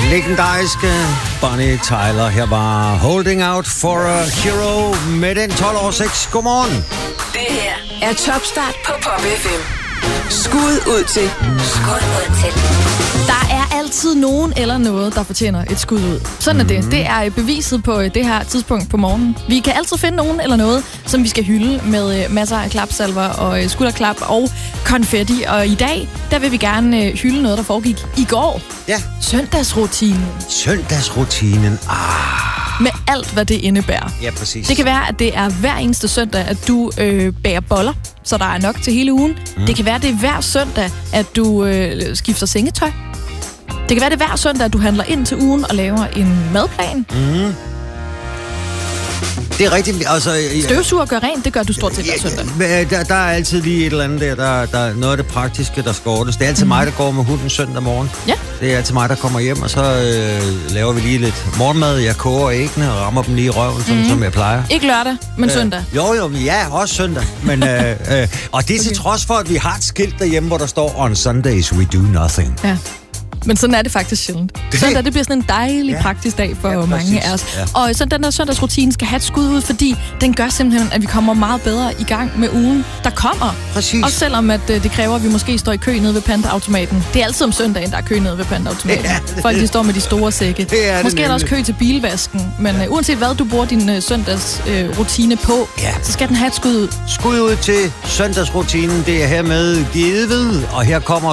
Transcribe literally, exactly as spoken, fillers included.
Legendariske Bonnie Tyler. Her var Holding Out for a Hero med den tolv over seks. Godmorgen. Det her er Topstart på Pop F M. Skud ud til. Skud ud til. Der er altid nogen eller noget, der fortjener et skud ud. Sådan mm-hmm. er det. Det er beviset på det her tidspunkt på morgenen. Vi kan altid finde nogen eller noget, som vi skal hylde med masser af klapsalver og skulderklap og konfetti. Og i dag, der vil vi gerne hylde noget, der foregik i går. Ja. Søndagsrutinen. Søndagsrutinen. Ah. Med alt, hvad det indebærer. Ja, præcis. Det kan være, at det er hver eneste søndag, at du øh, bager boller, så der er nok til hele ugen. Mm. Det kan være, at det er hver søndag, at du øh, skifter sengetøj. Det kan være, det er hver søndag, at du handler ind til ugen og laver en madplan. Mm. Det er rigtigt. Altså, støvsuger og gør rent, det gør du stort set hver søndag. Der, der er altid lige et eller andet der, der, der er noget af det praktiske, der skal ordnes. Det er altid mm. mig, der går med hunden søndag morgen. Ja. Det er altid mig, der kommer hjem, og så øh, laver vi lige lidt morgenmad. Jeg koger æggene og rammer dem lige i røven, sådan, mm. som jeg plejer. Ikke lørdag, men øh, søndag. Jo, jo, ja, også søndag. Men, øh, øh, og det er til okay. trods for, at vi har et skilt derhjemme, hvor der står, on Sundays we do nothing. Ja. Men sådan er det faktisk sjældent. Søndag, det bliver sådan en dejlig, ja. praktisk dag for ja, mange af os. Ja. Og så den der søndagsrutine skal have et skud ud, fordi den gør simpelthen, at vi kommer meget bedre i gang med ugen, der kommer. Præcis. Og selvom at det kræver, at vi måske står i kø nede ved pantautomaten. Det er altid om søndagen, der er kø nede ved pantautomaten. Ja, folk, de står med de store sække. Det er måske det er der også kø til bilvasken. Men uh, uanset hvad du bruger din uh, søndagsrutine uh, på, ja. så skal den have et skud ud. Skud ud til søndagsrutinen. Det er hermed givet ved, og her kommer